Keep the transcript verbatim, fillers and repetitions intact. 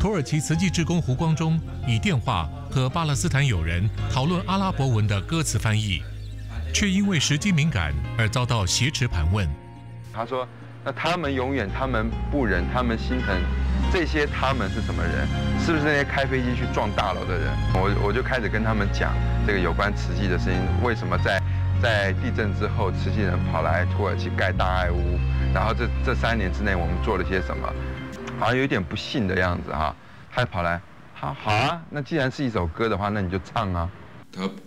土耳其慈济志工胡光中以电话和巴勒斯坦友人讨论阿拉伯文的歌词翻译，却因为时机敏感而遭到挟持盘问。 他说：“那他们永远，他们不忍，他们心疼，这些他们是什么人？是不是那些开飞机去撞大楼的人？”我我就开始跟他们讲这个有关慈济的事情，为什么在在地震之后，慈济人跑来土耳其盖大爱屋，然后这这三年之内我们做了些什么？好像有点不信的样子哈，他跑来，好好啊，那既然是一首歌的话，那你就唱啊。 他